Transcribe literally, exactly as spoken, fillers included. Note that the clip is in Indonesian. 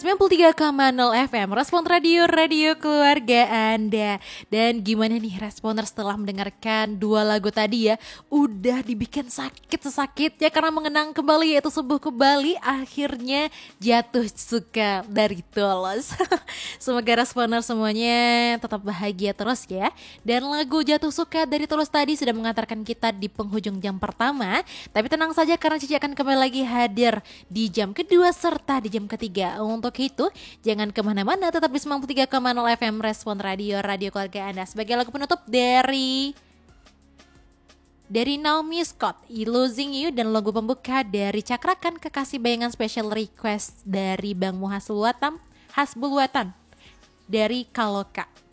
sembilan puluh tiga koma nol F M, Respon Radio, radio keluarga Anda. Dan gimana nih responer setelah mendengarkan dua lagu tadi ya? Udah dibikin sakit sesakitnya karena mengenang kembali yaitu Sembuh Kembali, akhirnya jatuh suka dari Tulus. Semoga responer semuanya tetap bahagia terus ya. Dan lagu Jatuh Suka dari Tulus tadi sudah mengantarkan kita di penghujung jam pertama. Tapi tenang saja karena Cici akan kembali lagi hadir di jam kedua serta di jam ketiga. Untuk itu jangan kemana-mana, tetap di sembilan puluh tiga koma nol F M Respon Radio, radio keluarga Anda. Sebagai lagu penutup dari dari Naomi Scott, Losing You, dan lagu pembuka dari Cakrakan Kekasih Bayangan, special request dari Bang Muhas Luatam Hasbul Watan dari Kaloka.